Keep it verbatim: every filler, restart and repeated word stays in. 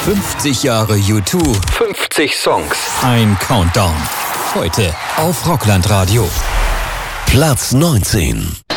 fünfzig Jahre U zwei, fünfzig Songs, ein Countdown. Heute auf Rockland Radio. Platz neunzehn.